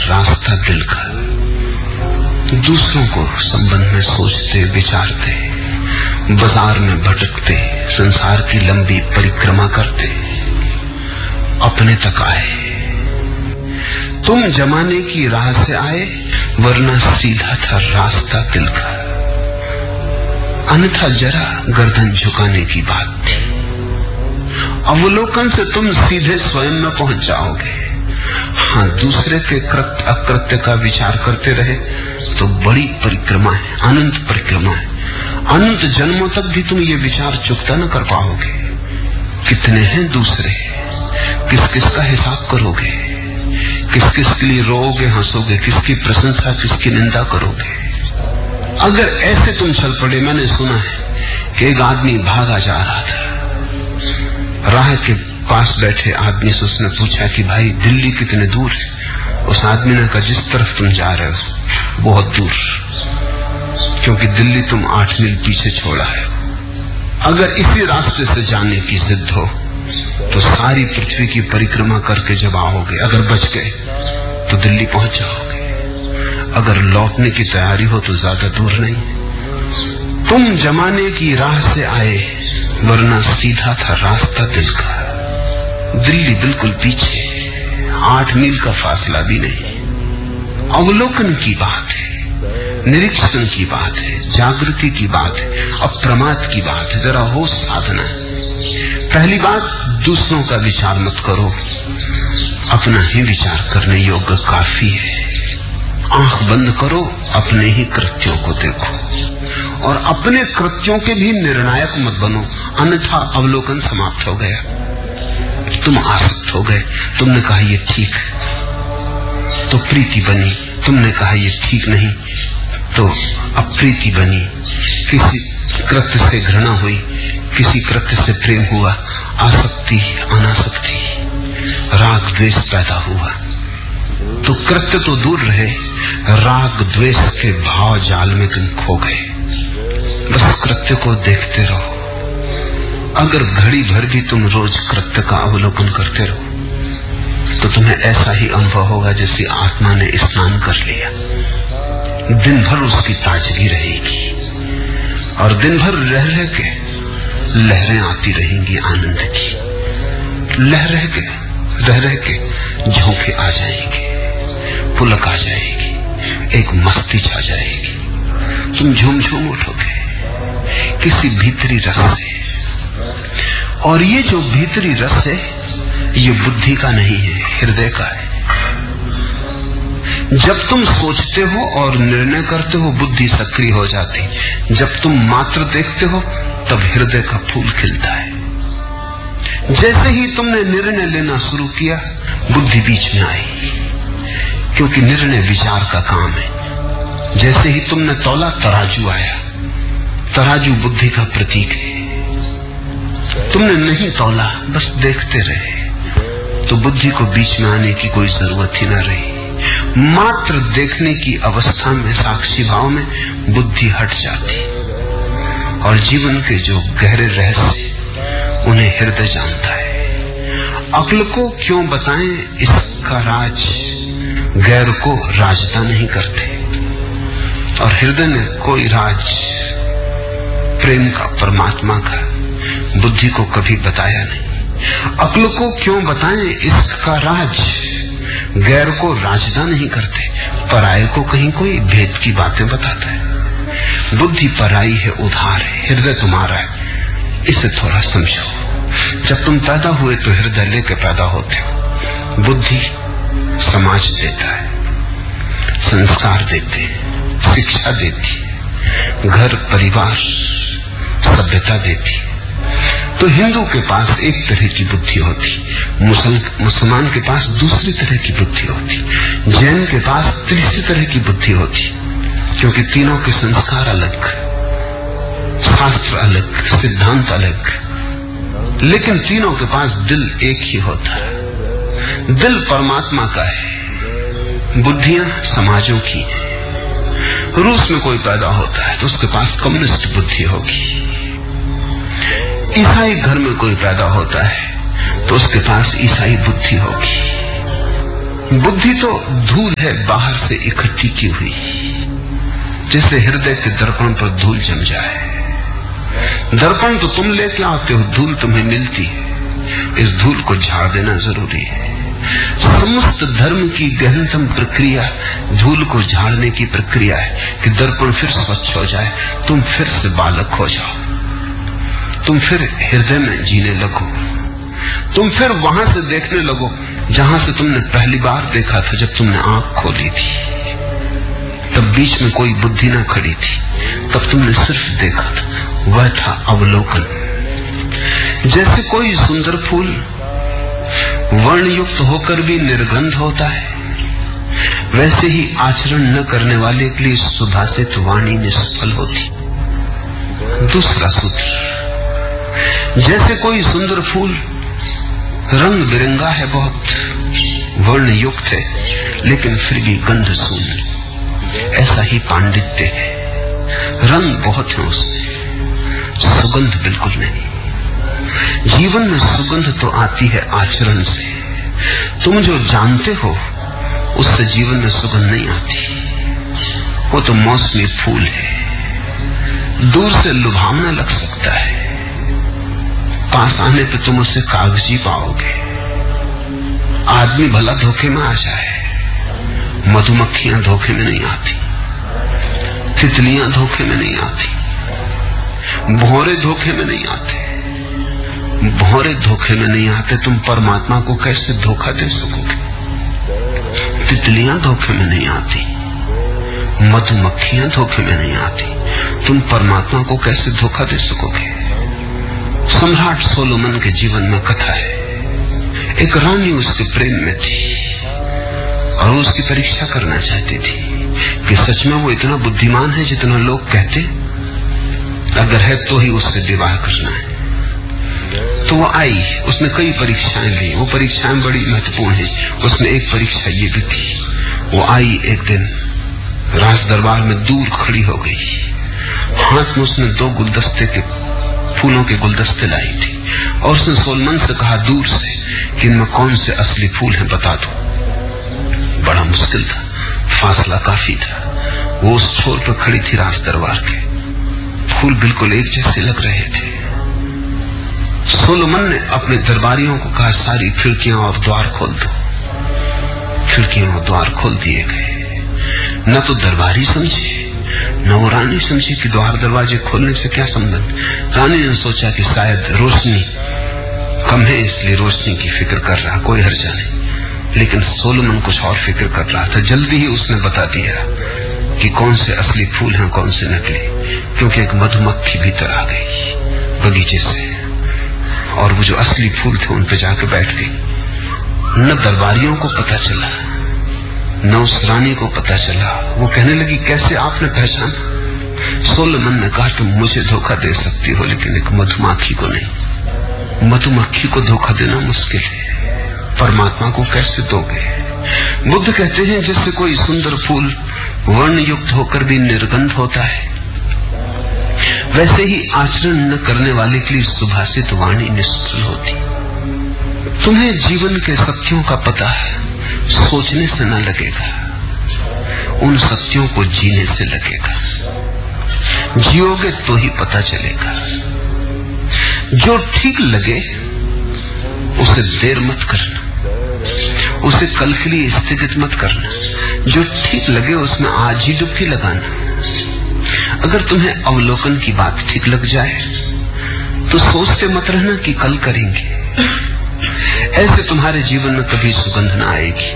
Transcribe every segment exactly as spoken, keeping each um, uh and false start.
रास्ता दिल का। दूसरों को संबंध में सोचते विचारते, बाजार में भटकते, संसार की लंबी परिक्रमा करते, अपने तक आए। तुम जमाने की राह से आए, वरना सीधा था रास्ता दिल का। अन्यथा जरा गर्दन झुकाने की बात थी। अवलोकन से तुम सीधे स्वयं में पहुंच जाओगे। हाँ, दूसरे के कृत्य अकृत्य का विचार करते रहे तो बड़ी परिक्रमा है, अनंत परिक्रमा है। अनंत जन्मों तक भी तुम ये विचार चुकता न कर पाओगे। कितने हैं दूसरे, किस किस का हिसाब करोगे, किस किस के लिए रोओगे हंसोगे, किसकी प्रशंसा किसकी निंदा करोगे। अगर ऐसे तुम चल पड़े, मैंने सुना है कि एक आदमी भागा जा रहा था, राह के पास बैठे आदमी से उसने पूछा कि भाई दिल्ली कितने दूर है। उस आदमी ने कहा जिस तरफ तुम जा रहे हो बहुत दूर, क्योंकि दिल्ली तुम आठ मील पीछे छोड़ा है। अगर इसी रास्ते से जाने की जिद हो तो सारी पृथ्वी की परिक्रमा करके जब आओगे, अगर बच गए तो दिल्ली पहुंच जाओगे। अगर लौटने की तैयारी हो तो ज्यादा दूर नहीं। तुम जमाने की राह से आए, वरना सीधा था रास्ता दिल का। दिल्ली बिल्कुल पीछे, आठ मील का फासला भी नहीं। अवलोकन की बात है, निरीक्षण की बात है, जागृति की बात है, अप्रमाद की बात है, जरा होश साधना है। पहली बात, दूसरों का विचार मत करो, अपना ही विचार करने योग्य काफी है। आंख बंद करो, अपने ही कृत्यों को देखो और अपने कृत्यों के भी निर्णायक मत बनो, अन्यथा अवलोकन समाप्त हो गया। तुम आसक्त हो गए, तुमने कहा ये ठीक तो प्रीति बनी, तुमने कहा ये ठीक नहीं तो अप्रीति बनी। किसी कृत्य से घृणा हुई, किसी कृत्य से प्रेम हुआ, आसक्ति अनासक्ति, राग द्वेष पैदा हुआ। तो कृत्य तो दूर रहे, राग द्वेष के भाव जाल में तुम खो गए। बस कृत्य को देखते रहो। अगर घड़ी भर भी तुम रोज कृत्य का अवलोकन करते रहो तो तुम्हें ऐसा ही अनुभव होगा जैसे आत्मा ने स्नान कर लिया। दिन भर उसकी ताजगी रहेगी और दिन भर रह रह के लहरें आती रहेंगी आनंद की। लह रह के रह रह के झोंके आ जाएंगे, पुलक आ जाएगी, एक मस्ती छा जाएगी। तुम झूम झूम उठोगे किसी भीतरी रस से। और ये जो भीतरी रस है ये बुद्धि का नहीं है, हृदय का है। जब तुम सोचते हो और निर्णय करते हो बुद्धि सक्रिय हो जाती। जब तुम मात्र देखते हो तब हृदय का फूल खिलता है। जैसे ही तुमने निर्णय लेना शुरू किया बुद्धि बीच में आई, क्योंकि निर्णय विचार का काम है। जैसे ही तुमने तौला तराजू आया। तराजू बुद्धि का प्रतीक है। तुमने नहीं तौला, बस देखते रहे तो बुद्धि को बीच में आने की कोई जरूरत ही न रही। मात्र देखने की अवस्था में, साक्षी भाव में बुद्धि हट जाती और जीवन के जो गहरे रहस्य उन्हें हृदय जानता है। अक्ल को क्यों बताएं इसका राज, गैर को राजता नहीं करते। और हृदय ने कोई राज प्रेम का, परमात्मा का, बुद्धि को कभी बताया नहीं। अक्ल को क्यों बताएं इसका राज, गैर को राजता नहीं करते। पराये को कहीं कोई भेद की बातें बताता है। बुद्धि पराई है, उधार है, हृदय तुम्हारा है। इसे थोड़ा समझो। जब तुम पैदा हुए तो हृदय लेके पैदा होते हो। बुद्धि समाज देता है, संस्कार देते हैं, शिक्षा देती है, घर परिवार सभ्यता देती। तो हिंदू के पास एक तरह की बुद्धि होती, मुसलमान के पास दूसरी तरह की बुद्धि होती, जैन के पास तीसरी तरह की बुद्धि होती, क्योंकि तीनों के संस्कार अलग, शास्त्र अलग, सिद्धांत अलग, लेकिन तीनों के पास दिल एक ही होता है। दिल परमात्मा का है, बुद्धियां समाजों की है। रूस में कोई पैदा होता है तो उसके पास कम्युनिस्ट बुद्धि होगी। ईसाई घर में कोई पैदा होता है तो उसके पास ईसाई बुद्धि होगी। बुद्धि तो धूल है बाहर से इकट्ठी की हुई, जैसे हृदय के दर्पण पर धूल जम जाए। दर्पण तो तुम लेके आते हो, धूल तुम्हें मिलती है, इस धूल को झाड़ देना जरूरी है। समस्त धर्म की गहनतम प्रक्रिया धूल को झाड़ने की प्रक्रिया है कि दर्पण फिर स्वच्छ हो जाए, तुम फिर से बालक हो जाओ, तुम फिर हृदय में जीने लगो, तुम फिर वहां से देखने लगो जहां से तुमने पहली बार देखा था, जब तुमने आंख खोली थी। तब बीच में कोई बुद्धि ना खड़ी थी, तब तुमने सिर्फ देखा था, वह था अवलोकन। जैसे कोई सुंदर फूल वर्ण युक्त होकर भी निर्गंध होता है, वैसे ही आचरण न करने वाले के लिए सुभाषित वाणी निष्फल होती। दूसरा सूत्र, जैसे कोई सुंदर फूल रंग बिरंगा है, बहुत वर्ण युक्त है, लेकिन फिर भी गंध शून्य, ऐसा ही पांडित्य है। रंग बहुत है उसमें, सुगंध बिल्कुल नहीं। जीवन में सुगंध तो आती है आचरण से। तुम जो जानते हो उससे जीवन में सुगंध नहीं आती, वो तो मौसमी फूल है, दूर से लुभावना लग सकता है, पास आने पे तुम उससे कागजी पाओगे। आदमी भला धोखे में आ जाए, मधुमक्खियां धोखे में नहीं आती, तितलियां धोखे में नहीं आती, भौरे धोखे में नहीं आते। भौरे धोखे में नहीं आते, तुम परमात्मा को कैसे धोखा दे सकोगे? तितलियां धोखे में नहीं आती, मधुमक्खियां धोखे में नहीं आती, तुम परमात्मा को कैसे धोखा दे सकोगे? सम्राट सोलोमन के जीवन में कथा है, एक रानी उसके प्रेम में थी और वो उसकी परीक्षा करना चाहती थी कि सच में वो इतना बुद्धिमान है जितना लोग कहते, अगर है तो ही उससे विवाह करना है। तो वो आई, उसने कई परीक्षाएं ली, वो परीक्षाएं बड़ी महत्वपूर्ण है, उसमें एक परीक्षा ये भी थी। वो आई एक दिन राज दरबार में दूर खड़ी हो गई, हाथ में उसने दो गुलदस्ते के फूलों के गुलदस्ते लाई थी और उसने सोलोमन से कहा दूर से कि इनमें कौन से असली फूल हैं बता दो। बड़ा मुश्किल था, फासला काफी था, वो उस छोर पर खड़ी थी राज दरबार के, फूल बिल्कुल एक जैसे लग रहे थे। सोलोमन ने अपने दरबारियों को कहा सारी खिड़कियां और द्वार खोल दो। खिड़कियां और द्वार खोल दिए गए। न तो दरबारी समझे न वो रानी समझी कि द्वार दरवाजे खोलने से क्या संबंध। रानी ने सोचा कि शायद रोशनी कम है इसलिए रोशनी की फिक्र कर रहा, कोई हर्जा नहीं, लेकिन सोलोमन कुछ और फिक्र कर रहा था। जल्दी ही उसने बता दिया कि कौन से असली फूल हैं कौन से नकली, क्योंकि एक मधुमक्खी भीतर आ गई बगीचे से और वो जो असली फूल थे उन पे जाके बैठ गई। न दरबारियों को पता चला न उस रानी को पता चला। वो कहने लगी कैसे आपने पहचाना? सोलोमन ने कहा तुम मुझे धोखा दे सकती हो लेकिन एक मधुमक्खी को नहीं। मधुमक्खी को धोखा देना मुश्किल है, परमात्मा को कैसे दोगे? बुद्ध कहते हैं जैसे कोई सुंदर फूल वर्ण युक्त होकर भी निर्गंध होता है, वैसे ही आचरण न करने वाले के लिए सुभाषित वाणी निष्फल होती। तुम्हें जीवन के सत्यों का पता है, सोचने से न लगेगा, उन सत्यों को जीने से लगेगा। जियोगे तो ही पता चलेगा। जो ठीक लगे उसे देर मत करना, उसे कल के लिए स्थगित मत करना। जो ठीक लगे उसमें आज ही डुबकी लगाना। अगर तुम्हें अवलोकन की बात ठीक लग जाए तो सोचते मत रहना कि कल करेंगे। ऐसे तुम्हारे जीवन में कभी सुगंध न आएगी।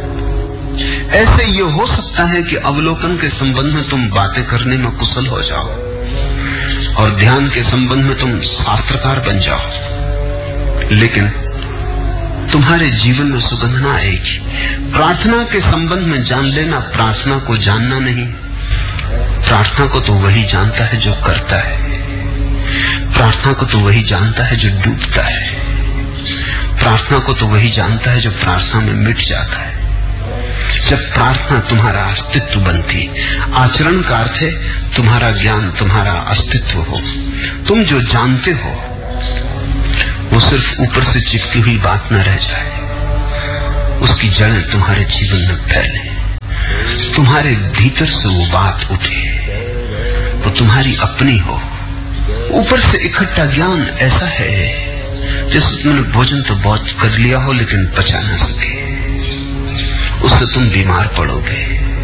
ऐसे ये हो सकता है कि अवलोकन के संबंध में तुम बातें करने में कुशल हो जाओ और ध्यान के संबंध में तुम शास्त्रकार बन जाओ, लेकिन तुम्हारे जीवन में सुगंध न आएगी। प्रार्थना के संबंध में जान लेना, प्रार्थना को जानना नहीं। प्रार्थना को तो वही जानता है जो करता है, प्रार्थना को तो वही जानता है जो डूबता है, प्रार्थना को तो वही जानता है जो प्रार्थना में मिट जाता है। जब प्रार्थना तुम्हारा अस्तित्व बनती, आचरण का अर्थ है तुम्हारा ज्ञान तुम्हारा अस्तित्व हो। तुम जो जानते हो वो सिर्फ ऊपर से चिपकी हुई बात न रह जाए, उसकी जड़ें तुम्हारे जीवन में फैले, तुम्हारे भीतर से वो बात उठे, वो तुम्हारी अपनी हो। ऊपर से इकट्ठा ज्ञान ऐसा है जैसे तुमने भोजन तो बहुत कर लिया हो लेकिन पचा ना सके, उससे तुम बीमार पड़ोगे,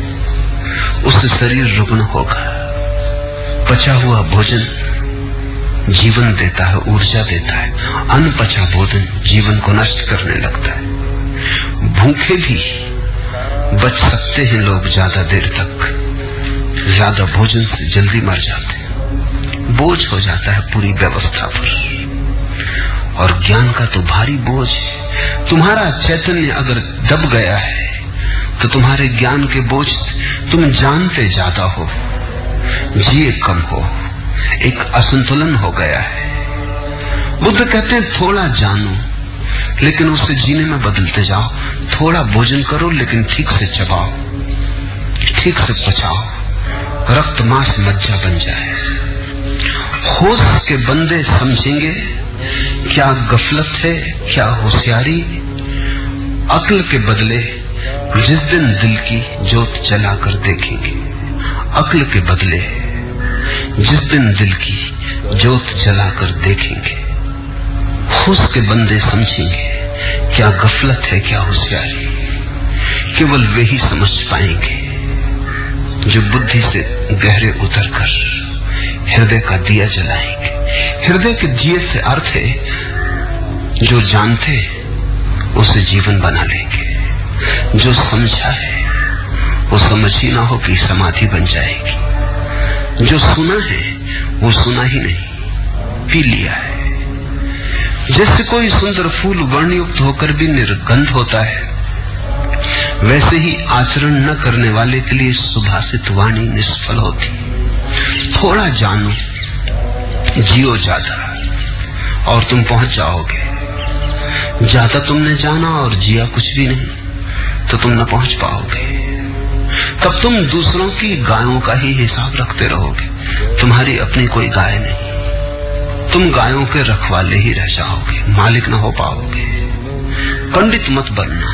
उससे शरीर रुग्ण होगा। पचा हुआ भोजन जीवन देता है, ऊर्जा देता है। अनपचा भोजन जीवन को नष्ट करने लगता है। भूखे भी बच सकते हैं लोग ज्यादा देर तक, ज्यादा भोजन से जल्दी मर जाते हैं। बोझ हो जाता है पूरी व्यवस्था पर, और ज्ञान का तो भारी बोझ है। तुम्हारा चैतन्य अगर दब गया है तो तुम्हारे ज्ञान के बोझ तुम जानते ज्यादा हो, जिए कम हो, एक असंतुलन हो गया है। बुद्ध कहते हैं थोड़ा जानो लेकिन उसे जीने में बदलते जाओ। थोड़ा भोजन करो लेकिन ठीक से चबाओ, ठीक से पचाओ, रक्त मांस मज्जा बन जाए। होश के बंदे समझेंगे क्या गफलत है, क्या होशियारी। अक्ल के बदले जिस दिन दिल की जोत जलाकर देखेंगे, अक्ल के बदले जिस दिन दिल की जोत जलाकर देखेंगे, होश के बंदे समझेंगे क्या गफलत है, क्या होशियारी। केवल वे ही समझ पाएंगे जो बुद्धि से गहरे उतरकर हृदय का दिया जलाएंगे। हृदय के दिए से अर्थ है जो जानते उसे जीवन बना लेंगे, जो समझा है वो समझ ही ना हो कि समाधि बन जाएगी, जो सुना है वो सुना ही नहीं, पी लिया है। जैसे कोई सुंदर फूल वर्णयुक्त होकर भी निर्गंध होता है, वैसे ही आचरण न करने वाले के लिए सुभाषित वाणी निष्फल होती। थोड़ा जानो, जियो ज्यादा, और तुम पहुंच जाओगे। ज्यादा तुमने जाना और जिया कुछ भी नहीं तो तुम न पहुंच पाओगे। तब तुम दूसरों की गायों का ही हिसाब रखते रहोगे, तुम्हारी अपनी कोई गाय नहीं। तुम गायों के रखवाले ही रह जाओगे, मालिक न हो पाओगे। पंडित मत बनना।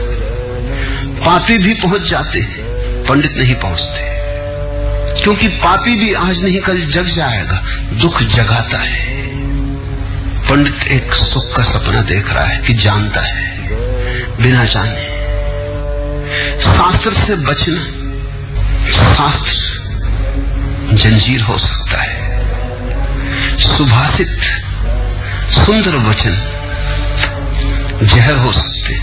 पापी भी पहुंच जाते, पंडित नहीं पहुंचते, क्योंकि पापी भी आज नहीं कल जग जाएगा, दुख जगाता है। पंडित एक सुख का सपना देख रहा है कि जानता है बिना जाने। शास्त्र से बचना, शास्त्र जंजीर हो सकता है, सुभाषित सुंदर वचन जहर हो सकते।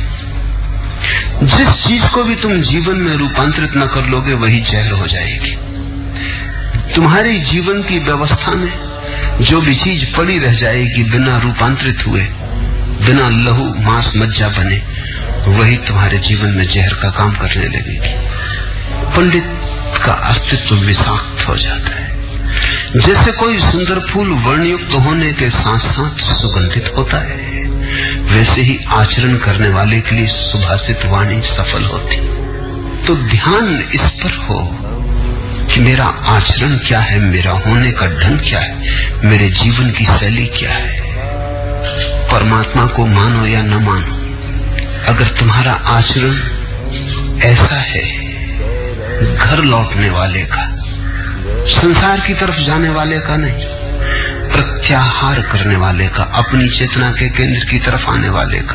जिस चीज को भी तुम जीवन में रूपांतरित न कर लोगे वही जहर हो जाएगी। तुम्हारी जीवन की व्यवस्था में जो भी चीज पड़ी रह जाएगी बिना रूपांतरित हुए, बिना लहू मांस मज्जा बने, वही तुम्हारे जीवन में जहर का काम करने लगेगी। पंडित का अस्तित्व विषाक्त हो जाता है। जैसे कोई सुंदर फूल वर्णयुक्त होने के साथ साथ सुगंधित होता है, वैसे ही आचरण करने वाले के लिए सुभाषित वाणी सफल होती। तो ध्यान इस पर हो कि मेरा आचरण क्या है, मेरा होने का ढंग क्या है, मेरे जीवन की शैली क्या है। परमात्मा को मानो या न मानो, अगर तुम्हारा आचरण ऐसा है घर लौटने वाले का, संसार की तरफ जाने वाले का नहीं, प्रत्याहार करने वाले का, अपनी चेतना के केंद्र की तरफ आने वाले का,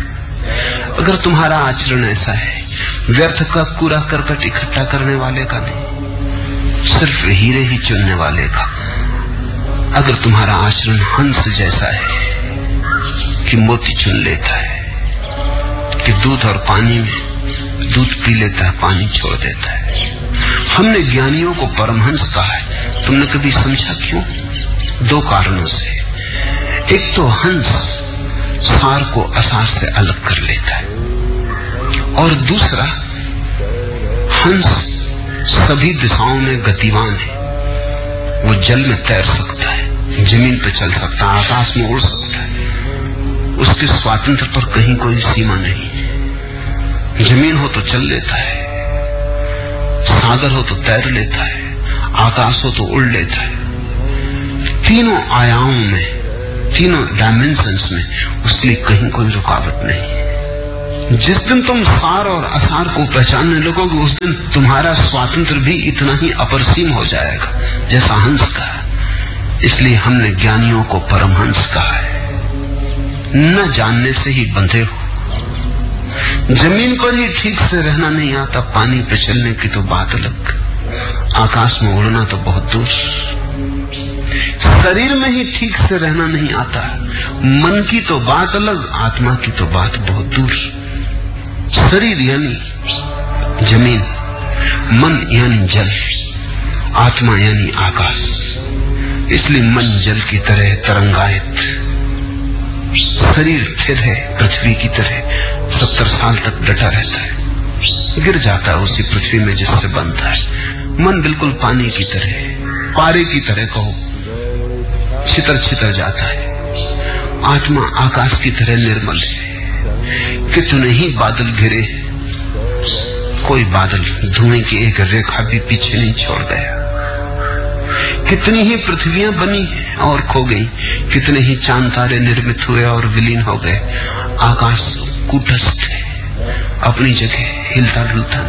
अगर तुम्हारा आचरण ऐसा है व्यर्थ का कूड़ा करकट इकट्ठा करने वाले का नहीं, सिर्फ हीरे ही चुनने वाले का, अगर तुम्हारा आचरण हंस जैसा है कि मोती चुन लेता है, कि दूध और पानी में दूध पी लेता है, पानी छोड़ देता है। हमने ज्ञानियों को परमहंस कहा है, तुमने कभी समझा क्यों? दो कारणों से। एक तो हंस सार को असार से अलग कर लेता है, और दूसरा हंस सभी दिशाओं में गतिवान है। वो जल में तैर सकता है, जमीन पर चल सकता है, आकाश में उड़ सकता है। उसके स्वातंत्र पर कहीं कोई सीमा नहीं। जमीन हो तो चल लेता है, सागर हो तो तैर लेता है, आकाश हो तो उड़ लेता है। तीनों आयामों में, तीनों डायमेंशंस में उसके लिए कहीं कोई रुकावट नहीं। जिस दिन तुम सार और असार को पहचानने लगोगे उस दिन तुम्हारा स्वातंत्र भी इतना ही अपरसीम हो जाएगा जैसा हंस का। इसलिए हमने ज्ञानियों को परमहंस कहा है। न जानने से ही बंधे हो। जमीन पर ही ठीक से रहना नहीं आता, पानी पे चलने की तो बात अलग, आकाश में उड़ना तो बहुत दूर। शरीर में ही ठीक से रहना नहीं आता, मन की तो बात अलग, आत्मा की तो बात बहुत दूर। शरीर यानी जमीन, मन यानी जल, आत्मा यानी आकाश। इसलिए मन जल की तरह तरंगायत, शरीर स्थिर है पृथ्वी की तरह, सत्तर साल तक डटा रहता है, गिर जाता है उसी पृथ्वी में जिससे बनता है। मन बिल्कुल पानी की तरह, पारे की तरह कहो, छितर छितर जाता है। आत्मा आकाश की तरह निर्मल है। कितने ही बादल घिरे, कोई बादल धुएं की एक रेखा भी पीछे नहीं छोड़ गया। कितनी ही पृथ्वियां बनी और खो गई, कितने ही चांद तारे निर्मित हुए और विलीन हो गए। आकाश कूटस्थ है, अपनी जगह हिलता डुलता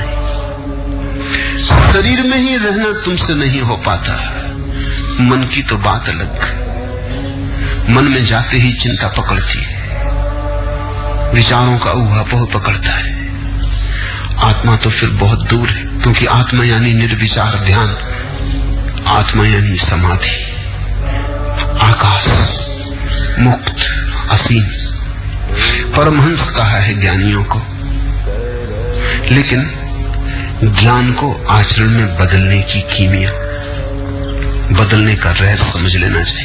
नहीं। शरीर में ही रहना तुमसे नहीं हो पाता। मन की तो बात अलग, मन में जाते ही चिंता पकड़ती है, विचारों का ऊहापोह पकड़ता है। आत्मा तो फिर बहुत दूर है, क्योंकि आत्मा यानी निर्विचार ध्यान, आत्मा यानी समाधि, आकाश, मुक्त, असीम। परमहंस कहा है ज्ञानियों को। लेकिन ज्ञान को आचरण में बदलने की कीमिया, बदलने का रहस्य समझ लेना चाहिए।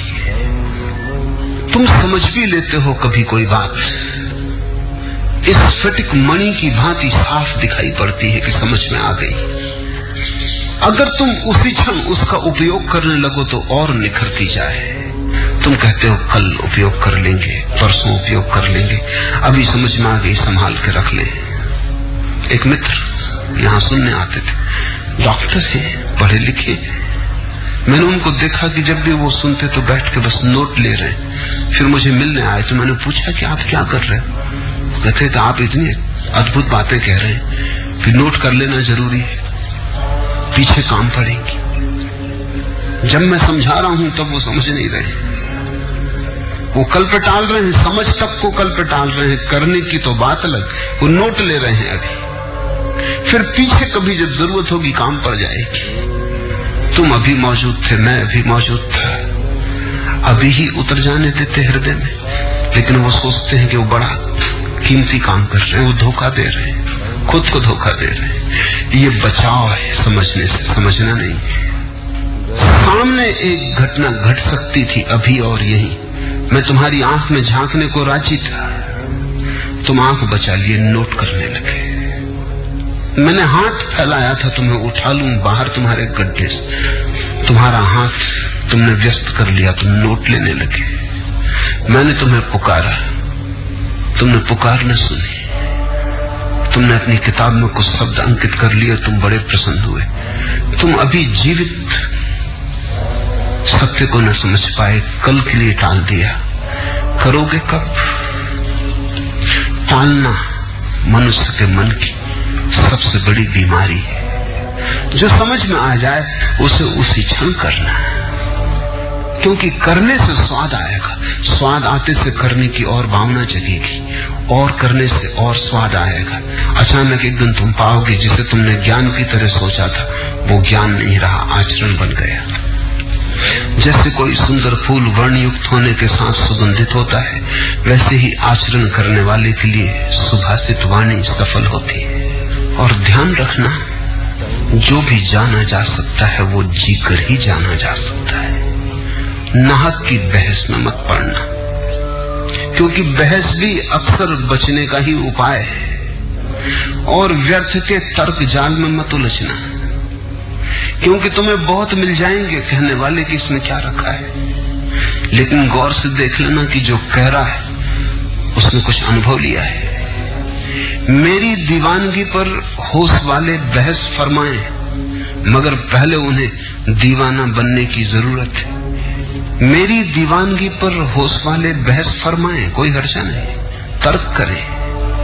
तुम समझ भी लेते हो कभी कोई बात, इस स्फटिक मणि की भांति साफ दिखाई पड़ती है कि समझ में आ गई। अगर तुम उसी क्षण उसका उपयोग करने लगो तो और निखरती जाए। तुम कहते हो कल उपयोग कर लेंगे, परसों उपयोग कर लेंगे, अभी समझ में आ गई, संभाल के रख ले। एक मित्र यहाँ सुनने आते थे, डॉक्टर है, पढ़े लिखे। मैंने उनको देखा कि जब भी वो सुनते तो बैठ के बस नोट ले रहे। फिर मुझे मिलने आए तो मैंने पूछा कि आप क्या कर रहे हो? कहते तो आप इतनी अद्भुत बातें कह रहे हैं कि नोट कर लेना जरूरी है, पीछे काम पड़ेगी। जब मैं समझा रहा हूं तब वो समझ नहीं रहे, वो कल पे टाल रहे हैं, समझ तक को कल पे टाल रहे हैं, करने की तो बात अलग, वो नोट ले रहे हैं अभी। फिर पीछे कभी जब जरूरत होगी काम पड़ जाएगी। तुम अभी मौजूद थे, मैं अभी मौजूद था, अभी ही उतर जाने देते हृदय में। लेकिन वो सोचते हैं कि वो बड़ा कीमती काम कर रहे हैं, वो धोखा दे रहे हैं, खुद को धोखा दे रहे हैं। ये बचाव है समझने से, समझना नहीं। सामने एक घटना घट सकती थी अभी और यही, मैं तुम्हारी आंख में झांकने को राजी था, तुम आंख बचा लिए, नोट करने लगे। मैंने हाथ फैलाया था तुम्हें उठा लूं बाहर तुम्हारे गड्ढे से, तुम्हारा हाथ तुमने व्यस्त कर लिया, तुम नोट लेने लगे। मैंने तुम्हें पुकारा, तुमने पुकार न सुनी, तुमने अपनी किताब में कुछ शब्द अंकित कर लिए, तुम बड़े प्रसन्न हुए। तुम अभी जीवित सत्य को न समझ पाए, कल के लिए टाल दिया। करोगे कब? टालना मनुष्य के मन की सबसे बड़ी बीमारी है। जो समझ में आ जाए उसे उसी क्षण करना, क्योंकि करने से स्वाद आएगा, स्वाद आते से करने की और भावना जगेगी, और करने से और स्वाद आएगा। अचानक एक दिन तुम पाओगे जिसे तुमने ज्ञान की तरह सोचा था वो ज्ञान नहीं रहा, आचरण बन गया। जैसे कोई सुंदर फूल वर्णयुक्त होने के साथ सुगंधित होता है, वैसे ही आचरण करने वाले के लिए सुभाषित वाणी सफल होती है। और ध्यान रखना, जो भी जाना जा सकता है वो जीकर ही जाना जा सकता है। नाहक की बहस में मत पड़ना, क्योंकि बहस भी अक्सर बचने का ही उपाय है। और व्यर्थ के तर्क जाल में मत उलझना, क्योंकि तुम्हें बहुत मिल जाएंगे कहने वाले कि इसमें क्या रखा है। लेकिन गौर से देख लेना कि जो कह रहा है उसने कुछ अनुभव लिया है। मेरी दीवानगी पर होश वाले बहस फरमाएं, मगर पहले उन्हें दीवाना बनने की जरूरत है। मेरी दीवानगी पर होश वाले बहस फरमाएं, कोई हर्जा नहीं, तर्क करें,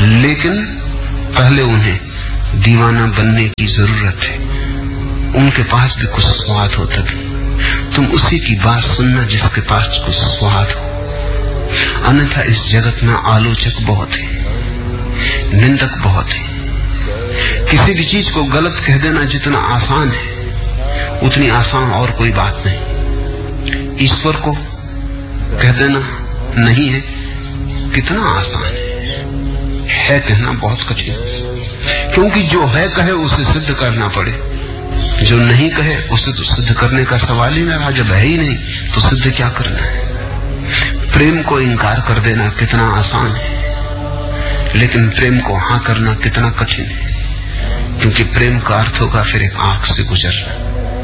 लेकिन पहले उन्हें दीवाना बनने की जरूरत है। उनके पास भी कुछ स्वाद होता है, तुम उसी की बात सुनना जिसके पास कुछ स्वाद हो। अन्यथा इस जगत में आलोचक बहुत है, निंदक बहुत है। किसी भी चीज को गलत कह देना जितना आसान है, उतनी आसान और कोई बात नहीं। ईश्वर को कह देना नहीं है कितना आसान है, है कहना बहुत कठिन। क्योंकि जो है कहे उसे सिद्ध करना पड़े, जो नहीं कहे उसे तो सिद्ध करने का सवाल ही ना रहा। जब है ही नहीं तो सिद्ध क्या करना है। प्रेम को इनकार कर देना कितना आसान है, लेकिन प्रेम को हाँ करना कितना कठिन है। क्योंकि प्रेम का अर्थ होगा फिर एक आंख से गुजरना।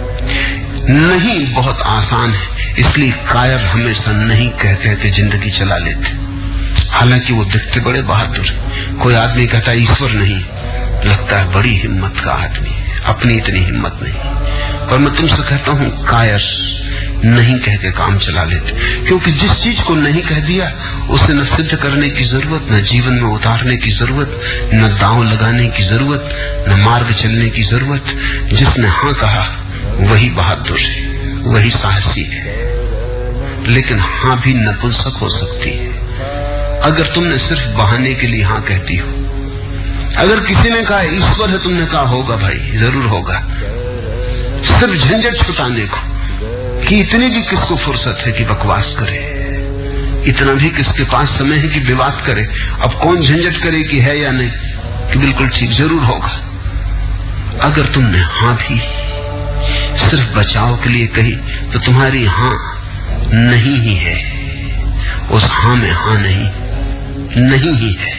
नहीं बहुत आसान है, इसलिए कायर हमेशा नहीं कह कहते जिंदगी चला लेते, हालांकि वो दिखते बड़े बहादुर। कोई आदमी कहता ईश्वर नहीं, लगता है बड़ी हिम्मत का आदमी, अपनी इतनी हिम्मत नहीं। पर मैं तुमसे कहता हूं कायर नहीं कह के काम चला लेते, क्योंकि जिस चीज को नहीं कह दिया उसे न सिद्ध करने की जरूरत, न जीवन में उतारने की जरूरत, न दांव लगाने की जरूरत, न मार्ग चलने की जरूरत। जिसने हाँ कहा वही बहादुर है, वही साहसी है। लेकिन हाँ भी नपुंसक हो सकती है अगर तुमने सिर्फ बहाने के लिए हाँ कहती हो। अगर किसी ने कहा ईश्वर है, तुमने कहा होगा भाई, जरूर होगा, सिर्फ झंझट छुटाने को कि इतनी भी किसको फुर्सत है कि बकवास करे, इतना भी किसके पास समय है कि विवाद करे। अब कौन झंझट करे कि है या नहीं, कि बिल्कुल ठीक जरूर होगा। अगर तुमने हाँ भी सिर्फ बचाव के लिए कही तो तुम्हारी हाँ नहीं ही है, उस हाँ में हाँ नहीं नहीं ही है।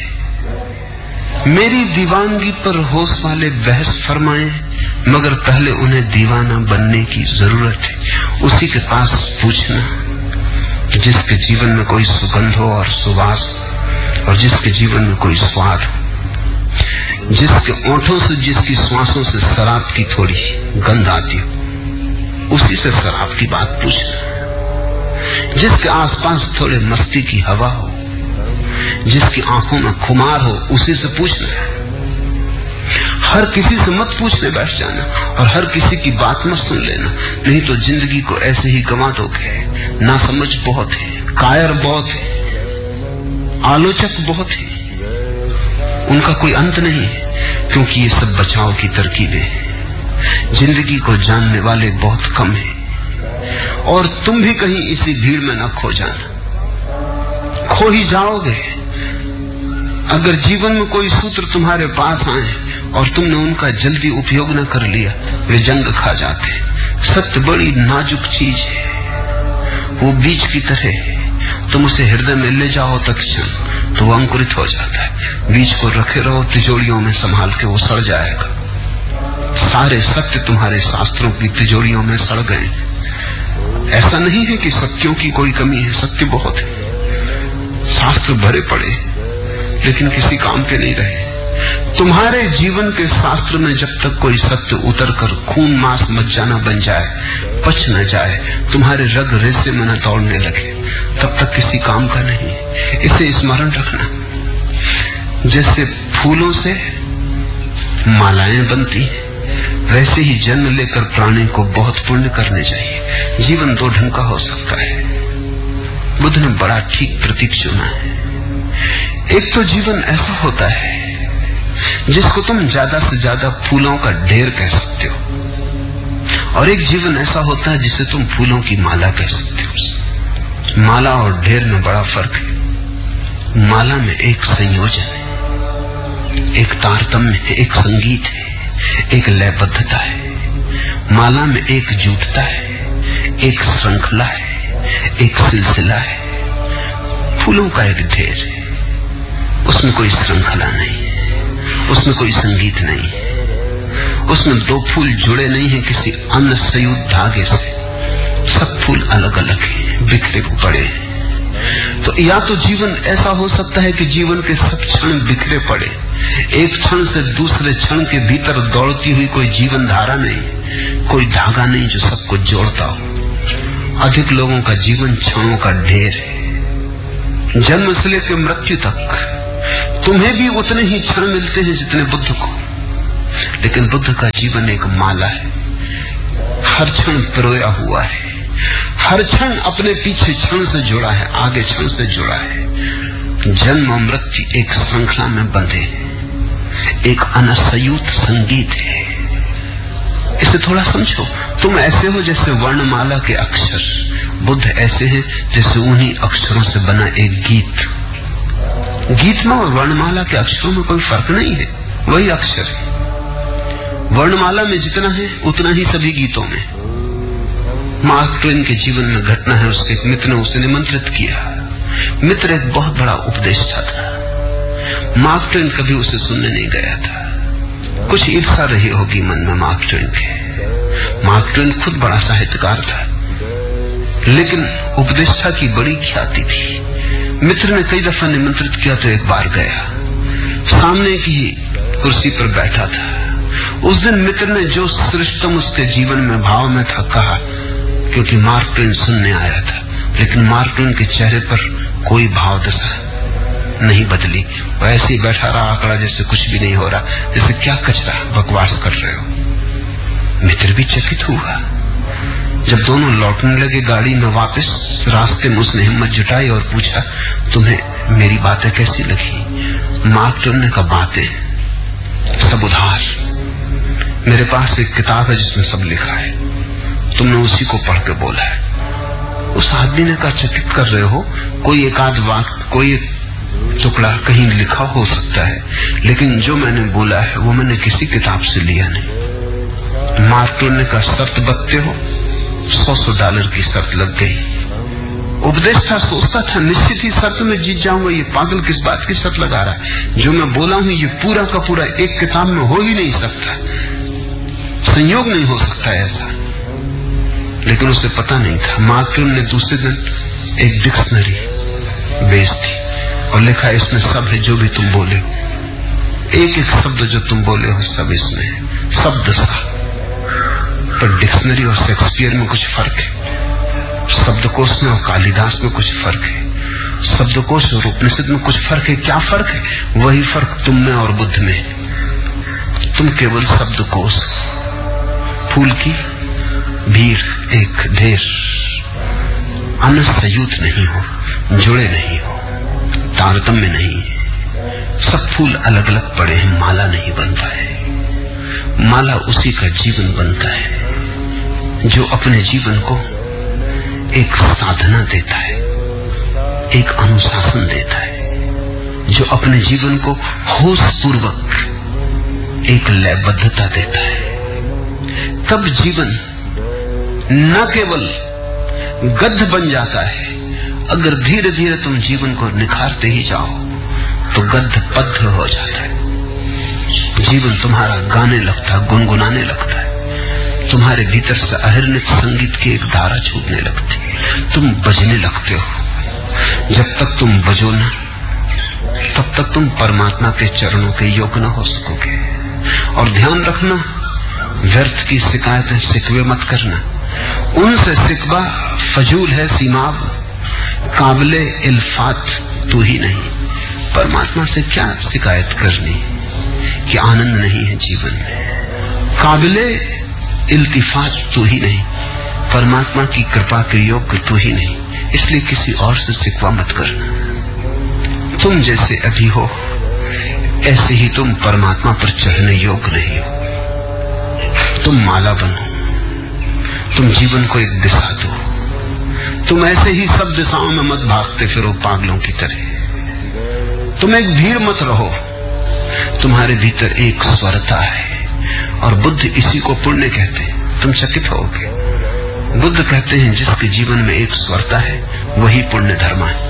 मेरी दीवानगी पर होश वाले बहस फरमाए, मगर पहले उन्हें दीवाना बनने की जरूरत है। उसी के पास पूछना जिसके जीवन में कोई सुगंध हो और सुवास, और जिसके जीवन में कोई स्वाद हो, जिसके ओंठों से, जिसकी श्वासों से शराब की थोड़ी गंध आती हो, उसी से शराब की बात पूछना। जिसके आसपास थोड़े मस्ती की हवा हो, जिसकी आंखों में खुमार हो, उसी से पूछना। हर किसी से मत पूछने बैठ जाना और हर किसी की बात मत सुन लेना, नहीं तो जिंदगी को ऐसे ही गंवा दोगे। ना समझ बहुत है, कायर बहुत है, आलोचक बहुत है, उनका कोई अंत नहीं, क्योंकि ये सब बचाव की तरकीबें। जिंदगी को जानने वाले बहुत कम हैं, और तुम भी कहीं इसी भीड़ में न खो जाना, खो ही जाओगे। अगर जीवन में कोई सूत्र तुम्हारे पास आए और तुमने उनका जल्दी उपयोग न कर लिया, वे जंग खा जाते। सत्य बड़ी नाजुक चीज है, वो बीज की तरह, तुम उसे हृदय में ले जाओ तत्क्षण तो वो अंकुरित हो जाता है। बीज को रखे रहो तिजोरियों में संभाल के, वो सड़ जाएगा। सारे सत्य तुम्हारे शास्त्रों की तिजोरियों में सड़ गए। ऐसा नहीं है कि सत्यों की कोई कमी है, सत्य बहुत है, शास्त्र भरे पड़े, लेकिन किसी काम के नहीं रहे। तुम्हारे जीवन के शास्त्र में जब तक कोई सत्य उतर कर खून मांस मज्जाना बन जाए, पच न जाए, तुम्हारे रग रेसे में न दौड़ने लगे, तब तक किसी काम का नहीं। इसे स्मरण रखना। जैसे फूलों से मालाएं बनती, वैसे ही जन्म लेकर प्राणी को बहुत पुण्य करने चाहिए। जीवन दो ढंग का हो सकता है। बुद्ध ने बड़ा ठीक प्रतीक चुना है। एक तो जीवन ऐसा होता है जिसको तुम ज्यादा से ज्यादा फूलों का ढेर कह सकते हो, और एक जीवन ऐसा होता है जिसे तुम फूलों की माला कह सकते हो। माला और ढेर में बड़ा फर्क है। माला में एक संयोजन है, एक तारतम्य है, एक संगीत है, एक लयबद्धता है। माला में एक जुटता है, एक श्रृंखला है, एक सिलसिला है। फूलों का एक ढेर है, उसमें कोई श्रृंखला नहीं, उसमें कोई संगीत नहीं, उसमें दो फूल जुड़े नहीं है किसी अन्य संयुक्त धागे से। सब फूल अलग अलग हैं, बिखरे पड़े हैं। तो या तो जीवन ऐसा हो सकता है कि जीवन के सब क्षण बिखरे पड़े, एक क्षण से दूसरे क्षण के भीतर दौड़ती हुई कोई जीवन धारा नहीं, कोई धागा नहीं जो सबको जोड़ता हो। अधिक लोगों का जीवन क्षणों का ढेर है। जन्म से लेकर मृत्यु तक तुम्हें भी उतने ही क्षण मिलते हैं जितने बुद्ध को, लेकिन बुद्ध का जीवन एक माला है, हर क्षण पिरोया हुआ है, हर क्षण अपने पीछे क्षण से जुड़ा है, आगे क्षण से जुड़ा है। जन्म और मृत्यु एक श्रृंखला में बंधे, एक अनसयुत संगीत है। इसे थोड़ा समझो। तुम ऐसे हो जैसे वर्णमाला के अक्षर, बुद्ध ऐसे हैं जैसे उन्हीं अक्षरों से बना एक गीत। गीत में और वर्णमाला के अक्षरों में कोई फर्क नहीं है, वही अक्षर है। वर्णमाला में जितना है उतना ही सभी गीतों में। मार्क ट्वेन के जीवन में घटना है, उसके एक मित्र ने उसे निमंत्रित किया। मित्र एक बहुत बड़ा उपदेष्टा था, मार्क ट्वेन कभी उसे सुनने नहीं गया था। कुछ ईर्ष्या रही होगी मन में मार्क ट्वेन के। मार्क ट्वेन खुद बड़ा साहित्यकार था, लेकिन उपदेष्टा की बड़ी ख्याति थी। मित्र ने कई दफा निमंत्रित किया तो एक बार गया, सामने की कुर्सी पर बैठा था। उस दिन मित्र ने जो श्रेष्ठतम उसके जीवन में भाव में था कहा, क्योंकि मार्क ट्वेन सुनने आया था, लेकिन मार्क ट्वेन के चेहरे पर कोई भाव दशा नहीं बदली। वो ऐसे ही बैठा रहा, आंकड़ा जैसे कुछ भी नहीं हो रहा, जैसे क्या कचरा बकवास कर रहे हो। मित्र भी चकित हुआ। जब दोनों लौटने लगे गाड़ी में वापस, रास्ते में उसने हिम्मत जुटाई और पूछा, तुम्हें मेरी बातें कैसी लगी? मार्क ट्वेन ने कहा, बातें सब उधार, मेरे पास एक किताब है जिसमें सब लिखा है, तुमने उसी को पढ़ के बोला है। उस आदमी ने कहा, चकित कर रहे हो, कोई एक आध वाक्य, कोई एक टुकड़ा कहीं लिखा हो सकता है, लेकिन जो मैंने बोला है वो मैंने किसी किताब से लिया नहीं। मार्क ट्वेन ने कहा, शर्त बकते हो? सौ सौ डॉलर की शर्त लग गई। उपदेष्टा सोचता था, निश्चित ही शर्त में जीत जाऊंगा, ये पागल किस बात की शर्त लगा रहा है? जो मैं बोला हूं ये पूरा का पूरा एक किताब में हो ही नहीं सकता, संयोग नहीं हो सकता ऐसा। लेकिन उसे पता नहीं था। मार्क ट्वेन ने दूसरे दिन एक डिक्शनरी बेच दी और लिखा, इसमें सब है जो भी तुम बोले हो, एक एक शब्द जो तुम बोले हो सब इसमें है, शब्द सा। पर डिक्शनरी और शेक्सपियर में कुछ फर्क है, शब्दकोश में और कालिदास में कुछ फर्क है, शब्दकोश और उपनिषद में कुछ फर्क है। क्या फर्क है? वही फर्क तुम में और बुद्ध में। तुम केवल शब्दकोश, फूल की भीड़, एक ढेर, अनसयुत नहीं हो, जुड़े नहीं हो, तारतम्य नहीं है। सब फूल अलग अलग पड़े हैं, माला नहीं बनता है। माला उसी का जीवन बनता है जो अपने जीवन को एक साधना देता है, एक अनुशासन देता है, जो अपने जीवन को होश पूर्वक एक लयबद्धता देता है। तब जीवन न केवल गद्य बन जाता है, अगर धीरे धीरे तुम जीवन को निखारते ही जाओ तो गद्य पद्य हो जाता है। जीवन तुम्हारा गाने लगता है, गुनगुनाने लगता है, तुम्हारे भीतर से अहिर्नित संगीत की एक धारा छूटने लगती, तुम बजने लगते हो। जब तक तुम बजो ना, तब तक तुम परमात्मा के चरणों के योग्य न हो सकोगे। और ध्यान रखना, व्यर्थ की शिकायतें शिकवे मत करना, उनसे शिकवा फजूल है सीमाब, काबिले इल्फात तू ही नहीं। परमात्मा से क्या शिकायत करनी कि आनंद नहीं है जीवन में? काबिले इल्तिफात तू ही नहीं, परमात्मा की कृपा के योग्य तू ही नहीं, इसलिए किसी और से शिकवा मत करना। तुम जैसे अभी हो ऐसे ही तुम परमात्मा पर चढ़ने योग्य नहीं हो। तुम माला बनो, तुम जीवन को एक दिशा दो। तुम ऐसे ही सब दिशाओं में मत भागते फिरो पागलों की तरह। तुम एक भीड़ मत रहो, तुम्हारे भीतर एक स्वरता है, और बुद्ध इसी को पुण्य कहते हैं। तुम चकित होगे, बुद्ध कहते हैं जिसके जीवन में एक स्वरता है वही पुण्य धर्मा है।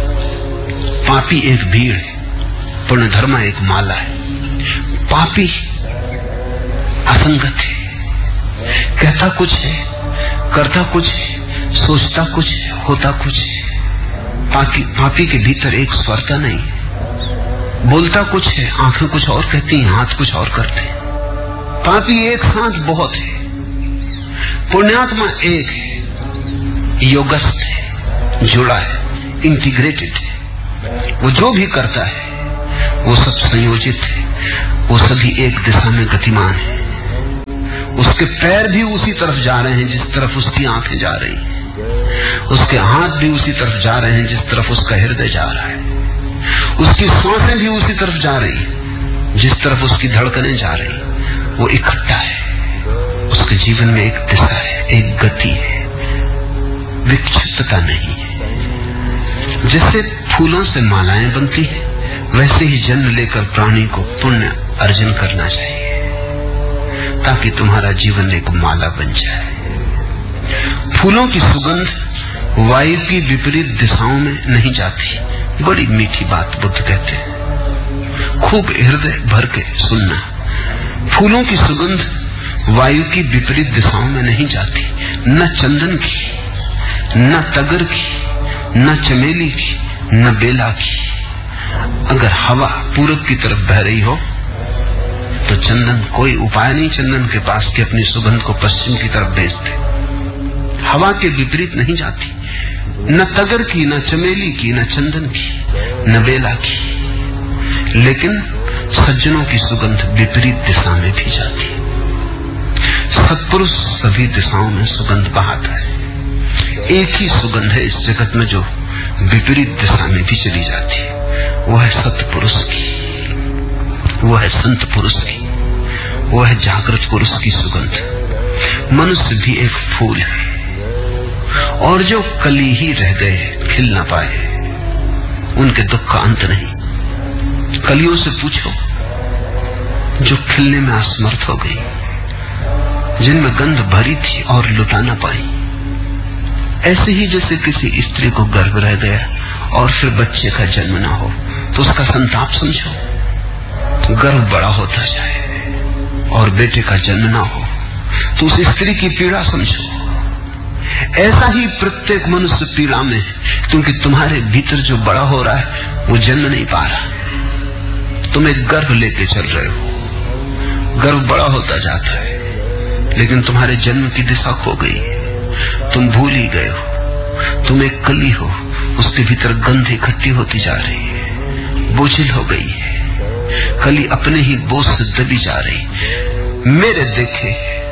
पापी एक भीड़ है, पुण्य धर्मा एक माला है। पापी असंगत है, कहता कुछ है, करता कुछ है, सोचता कुछ है, होता कुछ है। पापी पापी के भीतर एक स्वरता नहीं है, बोलता कुछ है, आंखें कुछ और कहती हैं, हाथ कुछ और करते हैं। पापी एक साथ बहुत है, पुण्यात्मा एक है, योगस्थ है, जुड़ा है, इंटीग्रेटेड है। वो जो भी करता है वो सब संयोजित है, वो सभी एक दिशा में गतिमान है। उसके पैर भी उसी तरफ जा रहे हैं जिस तरफ उसकी आंखें जा रही हैं, उसके हाथ भी उसी तरफ जा रहे हैं जिस तरफ उसका हृदय जा रहा है, उसकी सांसें भी उसी तरफ जा रही हैं जिस तरफ उसकी धड़कनें जा रही हैं। वो इकट्ठा है, उसके जीवन में एक दिशा है, एक गति है, विक्षिप्तता नहीं है। जैसे फूलों से मालाएं बनती है, वैसे ही जन्म लेकर प्राणी को पुण्य अर्जन करना चाहिए ताकि तुम्हारा जीवन एक माला बन जाए। फूलों की सुगंध वायु की विपरीत दिशाओं में नहीं जाती। बड़ी मीठी बात बुद्ध कहते हैं, खूब हृदय भर के सुनना। फूलों की सुगंध वायु की विपरीत दिशाओं में नहीं जाती, न चंदन की, न तगर की, न चमेली की, न बेला की। अगर हवा पूरब की तरफ बह रही हो तो चंदन कोई उपाय नहीं चंदन के पास कि अपनी सुगंध को पश्चिम की तरफ भेज दे। हवा के विपरीत नहीं जाती, न तगर की, न चमेली की, न चंदन की, न बेला की। लेकिन सज्जनों की सुगंध विपरीत दिशा में भी जाती है। सत्पुरुष सभी दिशाओं में सुगंध बहाता है। एक ही सुगंध है इस जगत में जो विपरीत दिशा में भी चली जाती है, वो है सत्पुरुष की, वो है संत पुरुष की, वो है जागृत पुरुष की सुगंध। मनुष्य भी एक फूल है और जो कली ही रह गए, खिल ना पाए, उनके दुख का अंत नहीं। कलियों से पूछो जो खिलने में असमर्थ हो गई, जिनमें गंध भरी थी और लुटा ना पाई। ऐसे ही जैसे किसी स्त्री को गर्भ रह गया और फिर बच्चे का जन्म ना हो तो उसका संताप समझो। गर्भ बड़ा होता जाए और बेटे का जन्म ना हो तो उस स्त्री की पीड़ा समझो। ऐसा ही प्रत्येक मनुष्य पीड़ा में है, क्योंकि तुम्हारे भीतर जो बड़ा हो रहा है वो जन्म नहीं पा रहा। तुम एक गर्भ लेके चल रहे हो, गर्भ बड़ा होता जाता है लेकिन तुम्हारे जन्म की दिशा खो गई है, तुम भूल ही गए हो। तुम एक कली हो, उसके भीतर गंध इकट्ठी होती जा रही है, बोझिल हो गई है, कली अपने ही बोझ से दबी जा रही। मेरे देखे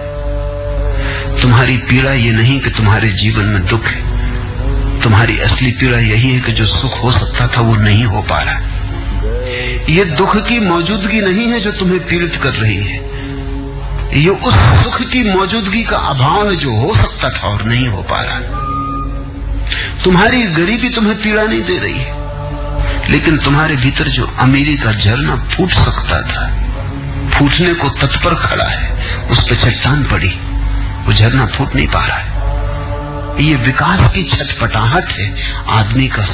तुम्हारी पीड़ा ये नहीं कि तुम्हारे जीवन में दुख है, तुम्हारी असली पीड़ा यही है कि जो सुख हो सकता था वो नहीं हो पा रहा। ये दुख की मौजूदगी नहीं है जो तुम्हें पीड़ित कर रही है, ये उस सुख की मौजूदगी का अभाव है जो हो सकता था और नहीं हो पा रहा। तुम्हारी गरीबी तुम्हें पीड़ा नहीं दे रही है, लेकिन तुम्हारे भीतर जो अमीरी का झरना फूट सकता था, फूटने को तत्पर खड़ा है, उस पर चट्टान पड़ी, वो झरना फूट नहीं पा रहा है। ये विकास की छटपटाहट है, आदमी का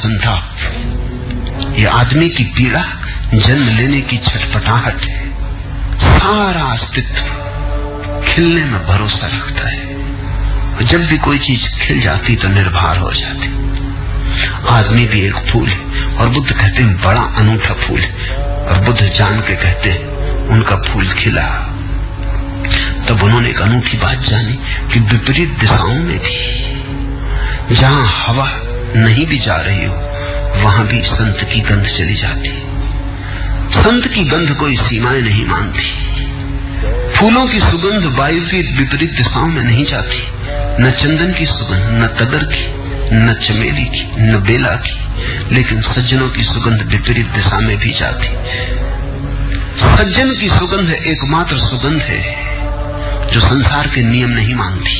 संताप। ये आदमी की पीड़ा जन्म लेने की छटपटाहट है। सारा अस्तित्व खिलने में भरोसा रखता है। जब भी कोई चीज खिल जाती तो निर्भर हो जाती। आदमी भी एक फूल है और बुद्ध कहते हैं बड़ा अनूठा फूल है, और बुद्ध जान के कहते हैं उनका फूल खिला। तब उन्होंने एक अनूठी बात जानी कि विपरीत दिशाओं में भी, जहां हवा नहीं भी जा रही हो, वहां भी संत की गंध चली जाती। संत की गंध कोई सीमाएं नहीं मानती। फूलों की सुगंध वायु की विपरीत दिशाओं में नहीं जाती, न चंदन की सुगंध, न तगर की, न चमेली की, न बेला की, लेकिन सज्जनों की सुगंध विपरीत दिशा में भी जाती। सज्जन की सुगंध एकमात्र सुगंध है जो संसार के नियम नहीं मानती,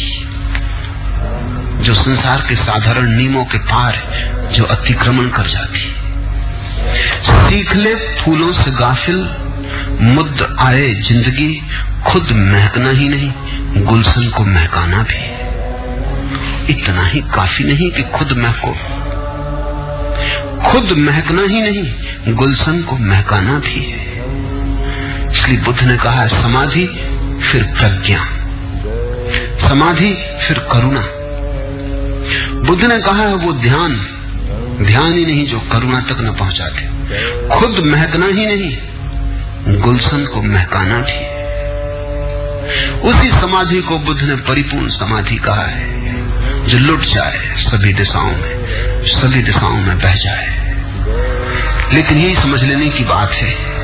जो संसार के साधारण नियमों के पार है, जो अतिक्रमण कर जाती। सीख ले फूलों से गाफिल, मुद्द आए जिंदगी, खुद महकना ही नहीं गुलशन को महकाना भी। इतना ही काफी नहीं कि खुद महको, खुद महकना ही नहीं गुलशन को महकाना भी है। इसलिए बुद्ध ने कहा समाधि फिर प्रज्ञा, समाधि फिर करुणा। बुद्ध ने कहा है वो ध्यान, ध्यान ही नहीं जो करुणा तक न पहुंचाते। खुद महकना ही नहीं गुलशन को महकाना भी है। उसी समाधि को बुद्ध ने परिपूर्ण समाधि कहा है, जो लुट जाए सभी दिशाओं में, सभी दिशाओं में बह जाए। लेकिन यही समझ लेने की बात है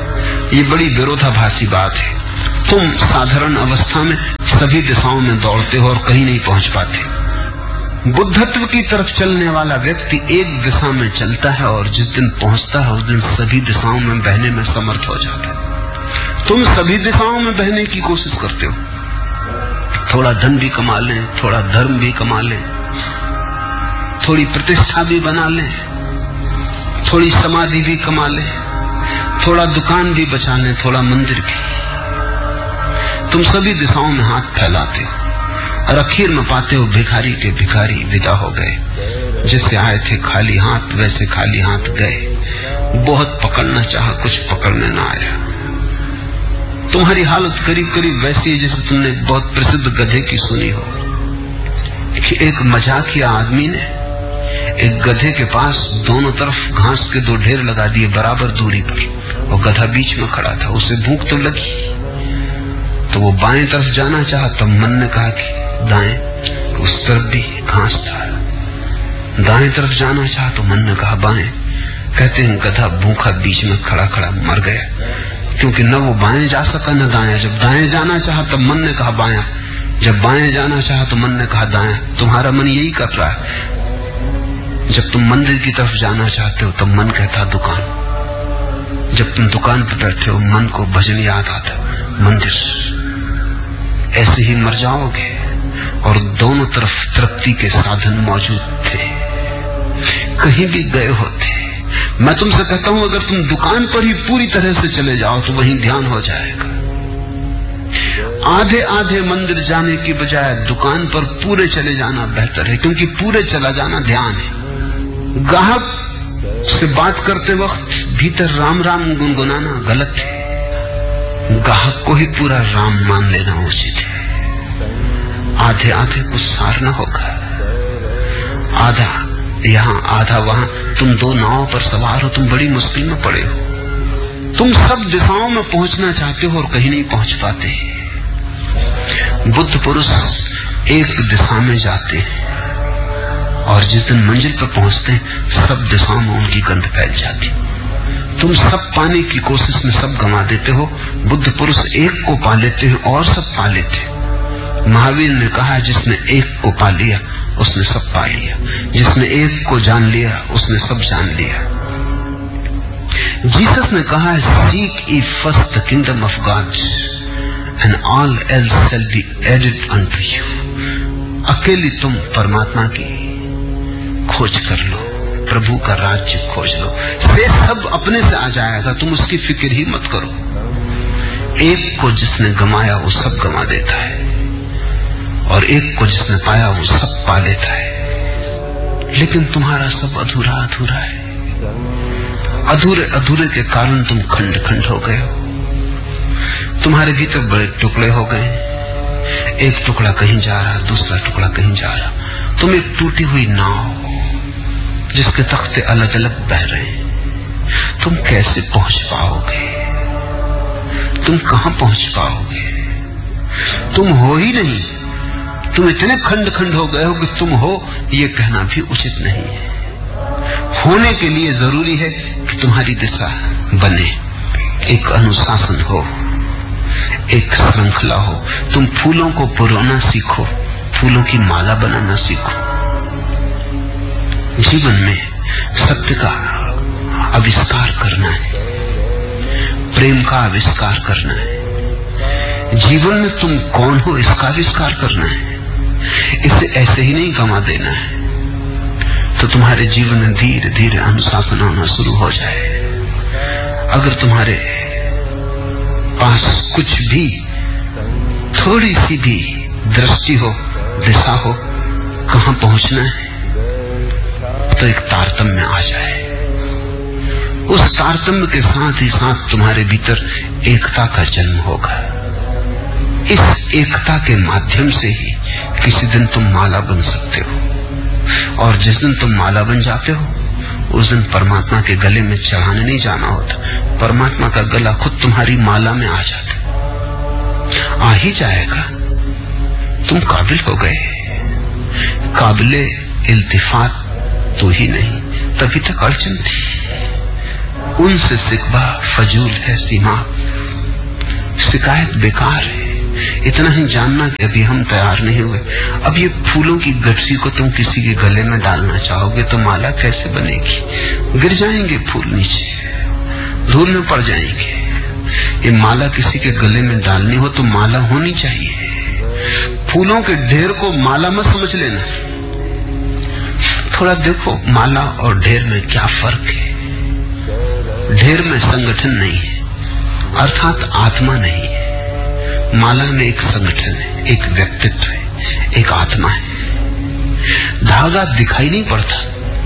ये बड़ी विरोधाभासी बात है। तुम साधारण अवस्था में सभी दिशाओं में दौड़ते हो और कहीं नहीं पहुंच पाते। बुद्धत्व की तरफ चलने वाला व्यक्ति एक दिशा में चलता है और जिस दिन पहुंचता है उस दिन सभी दिशाओं में बहने में समर्थ हो जाता है। तुम सभी दिशाओं में बहने की कोशिश करते हो। थोड़ा धन भी कमा लें, थोड़ा धर्म भी कमा लें, थोड़ी प्रतिष्ठा भी बना लें, थोड़ी समाधि भी कमा लें, थोड़ा दुकान भी बचा लें, थोड़ा मंदिर भी। तुम सभी दिशाओं में हाथ फैलाते हो और आखिर में पाते हो भिखारी के भिखारी विदा हो गए। जिससे आए थे खाली हाथ वैसे खाली हाथ गए। बहुत पकड़ना चाहा, कुछ पकड़ने ना आया। तुम्हारी हालत करीब करीब वैसी है जैसे तुमने बहुत प्रसिद्ध गधे की सुनी हो कि एक मजाकिया आदमी ने एक गधे के पास दोनों तरफ घास के दो ढेर लगा दिए बराबर दूरी पर, और गधा बीच में खड़ा था। उसे भूख तो लगी तो वो बाएं तरफ जाना चाहा, तब मन ने कहा कि दाएं। उस तरफ भी घास था। दाएं तरफ जाना चाहा तो मन ने कहा बाएं। कहते हैं गधा भूखा बीच में खड़ा खड़ा मर गया, क्योंकि न वो बाएं जा सका न दाएं। जब दाएं जाना चाहा तब मन ने कहा बायां, जब बाएं जाना चाहा तो मन ने कहा दायां। तुम्हारा मन यही कर रहा है। जब तुम मंदिर की तरफ जाना चाहते हो तब मन कहता दुकान। जब तुम दुकान पर बैठे हो मन को भजन याद आता मंदिर। ऐसे ही मर जाओगे। और दोनों तरफ तृप्ति के साधन मौजूद थे, कहीं भी गए होते। मैं तुमसे कहता हूं अगर तुम दुकान पर ही पूरी तरह से चले जाओ तो वहीं ध्यान हो जाएगा। आधे आधे मंदिर जाने की बजाय दुकान पर पूरे चले जाना बेहतर है, क्योंकि पूरे चला जाना ध्यान है। ग्राहक से बात करते वक्त भीतर राम राम गुनगुनाना गलत है। ग्राहक को ही पूरा राम मान लेना उचित है। आधे आधे कुछ सारना होगा। आधा यहाँ आधा वहां। तुम दो नाव पर सवार हो, तुम बड़ी मुश्किल में पड़े हो। तुम सब दिशाओं में पहुंचना चाहते हो और कहीं नहीं पहुंच पाते। बुद्ध पुरुष एक दिशा में जाते हैं और जिस दिन मंजिल पर पहुंचते हैं सब दिशाओं में उनकी गंध फैल जाती। तुम सब पाने की कोशिश में सब गंवा देते हो। बुद्ध पुरुष एक को पा लेते हैं और सब पा लेते हैं। महावीर ने कहा जिसने एक को पा लिया उसने सब पा लिया, जिसने एक को जान लिया उसने सब जान लिया। जीसस ने कहा seek ye first the kingdom of God and all else shall be added unto you। अकेली तुम परमात्मा की खोज कर लो, प्रभु का राज्य खोज लो, से सब अपने से आ जाएगा। तुम उसकी फिक्र ही मत करो। एक को जिसने गमाया वो सब गमा देता है और एक को जिसने पाया वो सब पा लेता है। लेकिन तुम्हारा सब अधूरा अधूरा है। अधूरे अधूरे के कारण तुम खंड खंड हो गए हो। तुम्हारे भीतर बड़े टुकड़े हो गए। एक टुकड़ा कहीं जा रहा, दूसरा टुकड़ा कहीं जा रहा। तुम एक टूटी हुई नाव जिसके तख्ते अलग अलग बह रहे हैं। तुम कैसे पहुंच पाओगे? तुम कहां पहुंच पाओगे? तुम हो ही नहीं। तुम इतने खंड खंड हो गए हो कि तुम हो ये कहना भी उचित नहीं है। होने के लिए जरूरी है कि तुम्हारी दिशा बने, एक अनुशासन हो, एक श्रृंखला हो। तुम फूलों को पुरोना सीखो, फूलों की माला बनाना सीखो। जीवन में सत्य का आविष्कार करना है, प्रेम का आविष्कार करना है। जीवन में तुम कौन हो इसका आविष्कार करना है। इसे ऐसे ही नहीं गंवा देना है तो तुम्हारे जीवन में धीरे धीरे अनुशासन होना शुरू हो जाए। अगर तुम्हारे पास कुछ भी थोड़ी सी भी दृष्टि हो, दिशा हो, कहां पहुंचना है, तो एक तारतम्य आ जाए। उस तारतम्य के साथ ही साथ तुम्हारे भीतर एकता का जन्म होगा। इस एकता के माध्यम से ही किसी दिन तुम माला बन सकते हो। और जिस दिन तुम माला बन जाते हो उस दिन परमात्मा के गले में चढ़ाने नहीं जाना होता। परमात्मा का गला खुद तुम्हारी माला में आ जाता, आ ही जाएगा। तुम काबिल हो गए। काबिले इल्तिफात तो ही नहीं, तभी तक अड़चन थी। उनसे सिकवा फजूल है सीमा। शिकायत बेकार है। इतना ही जानना कि अभी हम तैयार नहीं हुए। अब ये फूलों की गठरी को तुम किसी के गले में डालना चाहोगे तो माला कैसे बनेगी? गिर जाएंगे फूल नीचे, धूल में पड़ जाएंगे। ये माला किसी के गले में डालनी हो तो माला होनी चाहिए। फूलों के ढेर को माला मत समझ लेना। थोड़ा देखो माला और ढेर में क्या फर्क है। ढेर में संगठन नहीं है, अर्थात आत्मा नहीं है। माला में एक संगठन है, एक व्यक्तित्व है, एक आत्मा है। धागा दिखाई नहीं पड़ता,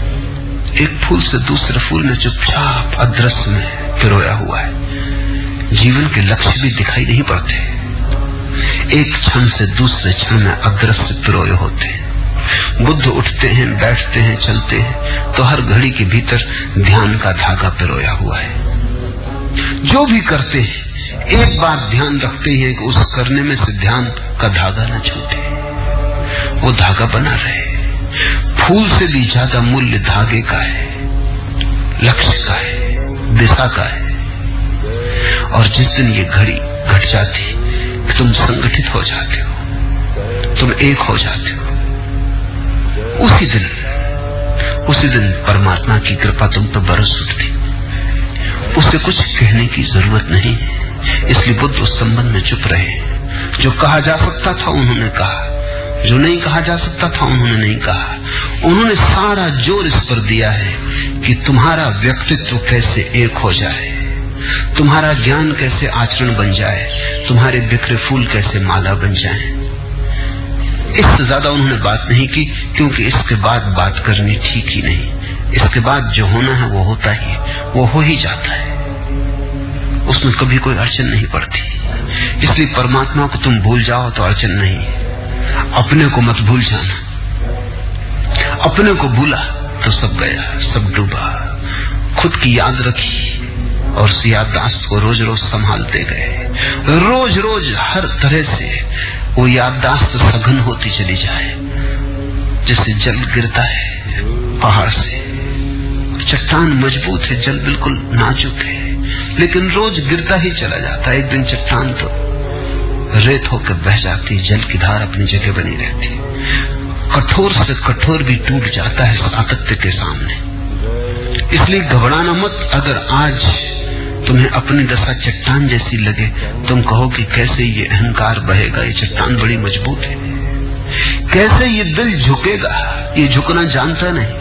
एक फूल से दूसरे फूल में चुपचाप अदृश्य में पिरोया हुआ है। जीवन के लक्ष्य भी दिखाई नहीं पड़ते, एक क्षण से दूसरे क्षण में अदृश्य पिरोए होते हैं। बुद्ध उठते हैं, बैठते हैं, चलते हैं तो हर घड़ी के भीतर ध्यान का धागा पिरोया हुआ है। जो भी करते हैं एक बात ध्यान रखते हैं कि उस करने में से ध्यान का धागा न छूटे, वो धागा बना रहे। फूल से भी ज्यादा मूल्य धागे का है, लक्ष्य का है, दिशा का है। और जिस दिन ये घड़ी घट जाती कि तुम संगठित हो जाते हो, तुम एक हो जाते हो, उसी दिन उसी दिन परमात्मा की कृपा तुम पर बरस उठती। उसे कुछ कहने की जरूरत नहीं है। इसलिए बुद्ध उस संबंध में चुप रहे। जो कहा जा सकता था उन्होंने कहा, जो नहीं कहा जा सकता था उन्होंने नहीं कहा। उन्होंने सारा जोर इस पर दिया है कि तुम्हारा व्यक्तित्व कैसे एक हो जाए, तुम्हारा ज्ञान कैसे आचरण बन जाए, तुम्हारे बिखरे फूल कैसे माला बन जाए। इससे ज्यादा उन्होंने बात नहीं की, क्योंकि इसके बाद बात करनी ठीक ही नहीं। इसके बाद जो होना है वो होता ही, वो हो ही जाता है, उसमें कभी कोई अड़चन नहीं पड़ती। इसलिए परमात्मा को तुम भूल जाओ तो अड़चन नहीं, अपने को मत भूल जाना। अपने को भूला तो सब गया, सब डूबा। खुद की याद रखी और उस याददाश्त को रोज रोज संभालते गए। रोज रोज हर तरह से वो याददाश्त सघन होती चली जाए, जैसे जल गिरता है पहाड़ से। चट्टान मजबूत है, जल बिल्कुल नाजुक है, लेकिन रोज गिरता ही चला जाता है। एक दिन चट्टान तो रेत होकर बह जाती, जल की धार अपनी जगह बनी रहती। कठोर से कठोर भी टूट जाता है सातत्य के सामने। इसलिए घबराना मत। अगर आज तुम्हें अपनी दशा चट्टान जैसी लगे, तुम कहो कि कैसे ये अहंकार बहेगा, ये चट्टान बड़ी मजबूत है, कैसे ये दिल झुकेगा, ये झुकना जानता नहीं।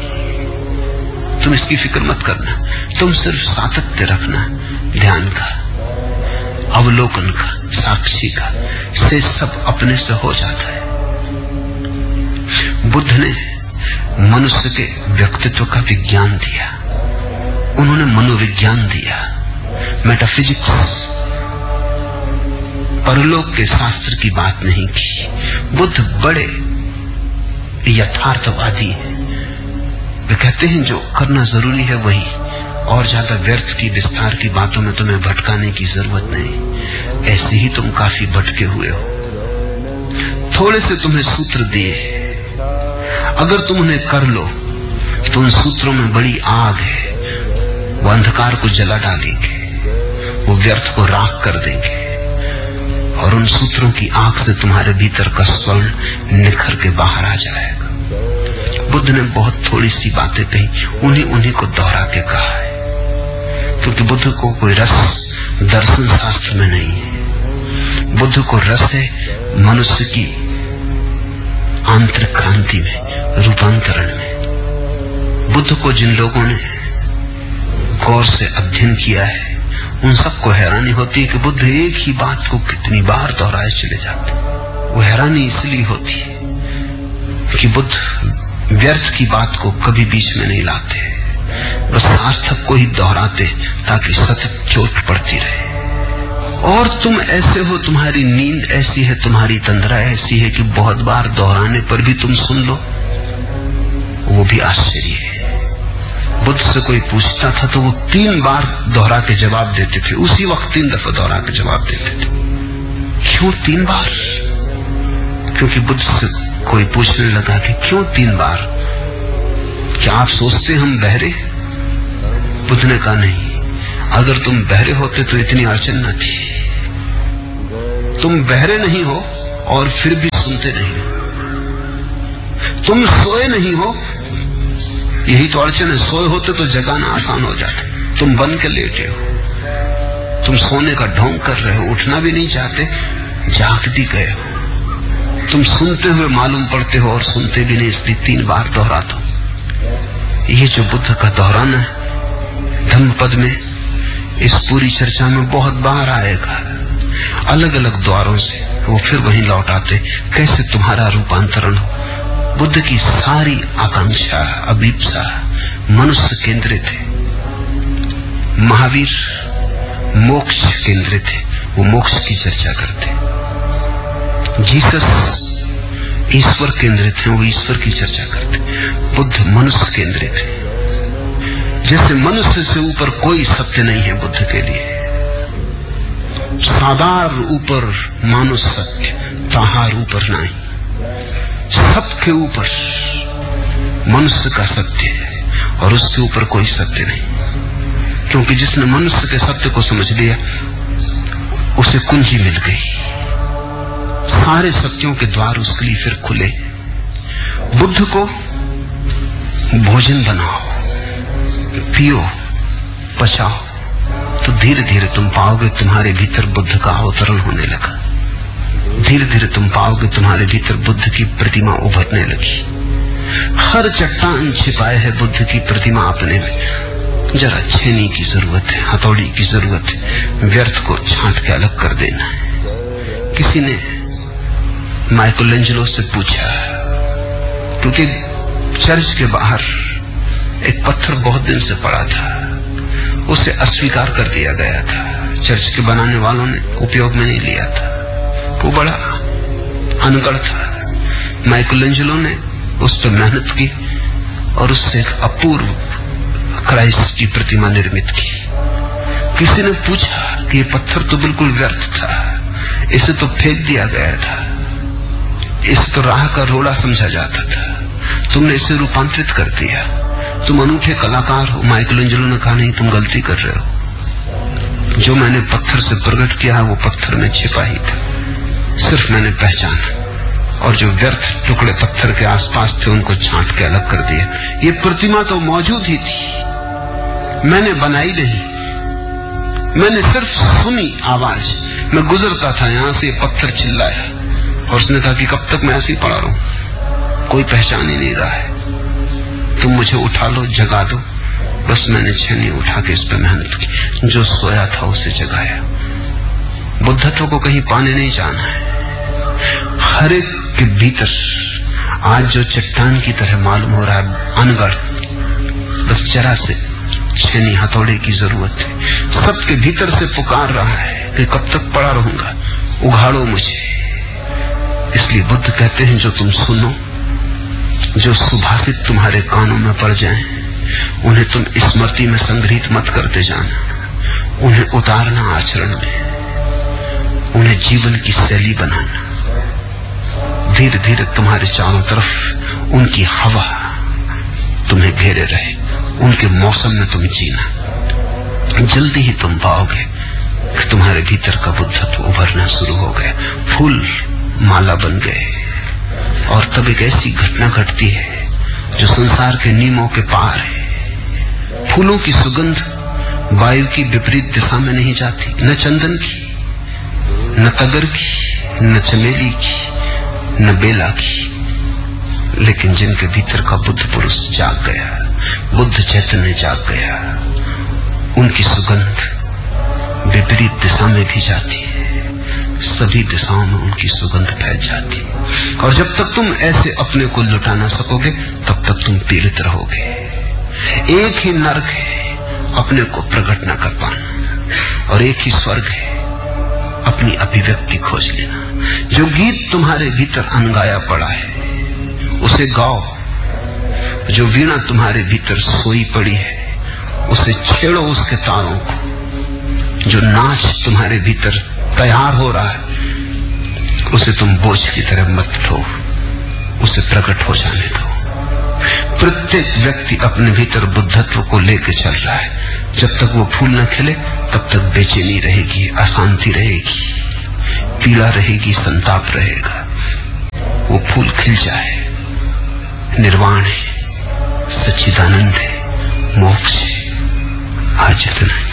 तुम इसकी फिक्र मत करना, तुम सिर्फ सातत्य रखना, ध्यान का, अवलोकन का, साक्षी का, से सब अपने से हो जाता है। बुद्ध ने मनुष्य के व्यक्तित्व का विज्ञान दिया, उन्होंने मनोविज्ञान दिया, मेटाफिजिक्स, परलोक के शास्त्र की बात नहीं की। बुद्ध बड़े यथार्थवादी हैं। वे कहते हैं जो करना जरूरी है वही, और ज्यादा व्यर्थ की विस्तार की बातों में तुम्हें भटकाने की जरूरत नहीं। ऐसे ही तुम काफी भटके हुए हो। थोड़े से तुम्हें सूत्र दिए, अगर तुम उन्हें कर लो तो उन सूत्रों में बड़ी आग है, वो अंधकार को जला डालेंगे, वो व्यर्थ को राख कर देंगे, और उन सूत्रों की आग से तुम्हारे भीतर का स्वर्ण निखर के बाहर आ जाएगा। बुद्ध ने बहुत थोड़ी सी बातें कही, उन्हीं उन्हीं को दोहरा के कहा है, क्योंकि बुद्ध को कोई रस दर्शन शास्त्र में नहीं है। बुद्ध को रस है मनुष्य की आंतरिक क्रांति में, रूपांतरण में। बुद्ध को जिन लोगों ने गौर से अध्ययन किया है, उन सबको हैरानी होती है कि बुद्ध एक ही बात को कितनी बार दोहराए चले जाते। वो हैरानी इसलिए होती है कि बुद्ध व्यर्थ की बात को कभी बीच में नहीं लाते, बस सार्थक को ही दोहराते ताकि सतत चोट पड़ती रहे। और तुम ऐसे हो, तुम्हारी नींद ऐसी है, तुम्हारी तंद्रा ऐसी है कि बहुत बार दोहराने पर भी तुम सुन लो, वो भी आश्चर्य है। बुद्ध से कोई पूछता था तो वो तीन बार दोहरा के जवाब देते थे, उसी वक्त तीन दफा दोहरा के जवाब देते थे। क्यों तीन बार? क्योंकि बुद्ध से कोई पूछने लगा कि क्यों तीन बार, क्या आप सोचते हम बहरे? बुद्ध ने कहा नहीं, अगर तुम बहरे होते तो इतनी अड़चन न थी। तुम बहरे नहीं हो और फिर भी सुनते नहीं हो। तुम सोए नहीं हो, यही तो अड़चन है। सोए होते तो जगाना आसान हो जाता, तुम बन के लेटे हो। तुम सोने का ढोंग कर रहे हो, उठना भी नहीं चाहते, जाग भी गए हो। तुम सुनते हुए मालूम पड़ते हो और सुनते भी नहीं, इसलिए तीन बार दोहराता हूं। ये जो बुद्ध का दोहराना है धम्मपद में, इस पूरी चर्चा में बहुत बार आएगा। अलग अलग द्वारों से वो फिर वहीं लौट आते, कैसे तुम्हारा रूपांतरण हो। बुद्ध की सारी आकांक्षा, अभीप्सा मनुष्य केंद्रित है। महावीर मोक्ष केंद्रित है, वो मोक्ष की चर्चा करते। जीसस ईश्वर केंद्रित है, वो ईश्वर की चर्चा करते। बुद्ध मनुष्य केंद्रित है। जैसे मनुष्य से ऊपर कोई सत्य नहीं है बुद्ध के लिए। सादार ऊपर मानुष सत्य, ताहार ऊपर नहीं। सबके ऊपर मनुष्य का सत्य है और उसके ऊपर कोई सत्य नहीं, क्योंकि जिसने मनुष्य के सत्य को समझ लिया उसे कुंजी मिल गई। सारे सत्यों के द्वार उसके लिए फिर खुले। बुद्ध को भोजन बनाओ, पियो, पचाओ, तो धीरे धीरे तुम पाओगे तुम्हारे भीतर बुद्ध का अवतरण होने लगा। धीरे धीरे तुम पाओगे तुम्हारे भीतर बुद्ध की प्रतिमा उभरने लगी। हर चट्टान छिपाए है बुद्ध की प्रतिमा अपने में। जरा छेनी की जरूरत है, हथौड़ी की जरूरत है, व्यर्थ को छांट के अलग कर देना है। किसी ने माइकलएंजेलो से पूछा, क्योंकि चर्च के बाहर एक पत्थर बहुत दिन से पड़ा था, उसे अस्वीकार कर दिया गया था। चर्च के बनाने वालों ने उपयोग में नहीं लिया था, वो बड़ा अनगढ़ था। माइकलएंजेलो ने उस पर मेहनत की और उससे एक अपूर्व क्राइस्ट की प्रतिमा निर्मित की। किसी ने पूछा कि ये पत्थर तो बिल्कुल व्यर्थ था, इसे तो फेंक दिया गया था, इसे तो राह का रोड़ा समझा जाता था, तुमने इसे रूपांतरित कर दिया, तुम अनूठे कलाकार हो। माइकलएंजेलो ने कहा, नहीं, तुम गलती कर रहे हो। जो मैंने पत्थर से प्रकट किया है वो पत्थर में छिपा ही था, सिर्फ मैंने पहचाना, और जो व्यर्थ टुकड़े पत्थर के आसपास थे उनको छांट के अलग कर दिया। ये प्रतिमा तो मौजूद ही थी, मैंने बनाई नहीं, मैंने सिर्फ सुनी आवाज। मैं गुजरता था यहाँ से, पत्थर चिल्लाया और उसने कहा कि कब तक मैं ऐसे ही पड़ा रहूं, कोई पहचान ही नहीं रहा है, तुम मुझे उठा लो, जगा दो। बस मैंने छेनी उठा के इस पर मेहनत की, जो सोया था उसे जगाया। बुद्धत्व को कहीं पाने नहीं जाना है। हर एक के भीतर आज जो चट्टान की तरह मालूम हो रहा है अनगढ़, बस जरा से छेनी हथौड़े की जरूरत है। सबके भीतर से पुकार रहा है कि कब तक पड़ा रहूंगा, उघाड़ो मुझे। इसलिए बुद्ध कहते हैं, जो तुम सुनो, जो सुभाषित तुम्हारे कानों में पड़ जाएं, उन्हें तुम स्मृति में संग्रहित मत करते जाना, उन्हें उतारना आचरण में, उन्हें जीवन की शैली बनाना। धीरे धीरे तुम्हारे चारों तरफ उनकी हवा तुम्हें घेरे रहे, उनके मौसम में तुम जीना। जल्दी ही तुम पाओगे कि तुम्हारे भीतर का बुद्धत्व उभरना शुरू हो गया, फूल माला बन गए। और तब एक ऐसी घटना घटती है जो संसार के नियमों के पार है। फूलों की सुगंध वायु की विपरीत दिशा में नहीं जाती, न चंदन की, न तगर की, न चमेली की, न बेला की, लेकिन जिनके भीतर का बुद्ध पुरुष जाग गया, बुद्ध चैतन्य जाग गया, उनकी सुगंध विपरीत दिशा में भी जाती है, सभी दिशाओं में उनकी सुगंध फैल जाती है। और जब तक तुम ऐसे अपने को लुटा ना सकोगे तब तक तुम पीड़ित रहोगे। एक ही नरक है अपने को प्रकट न कर पाना, और एक ही स्वर्ग है अपनी अभिव्यक्ति खोज लेना। जो गीत तुम्हारे भीतर अनगाया पड़ा है उसे गाओ, जो वीणा तुम्हारे भीतर सोई पड़ी है उसे छेड़ो उसके तारों को, जो नाच तुम्हारे भीतर तैयार हो रहा है उसे तुम बोझ की तरह मत दो, उसे प्रकट हो जाने दो। प्रत्येक व्यक्ति अपने भीतर बुद्धत्व को लेकर चल रहा है। जब तक वो फूल न खिले तब तक बेचैनी रहेगी, अशांति रहेगी, पीड़ा रहेगी, संताप रहेगा, वो फूल खिल जाए। निर्वाण है, सच्चिदानंद है।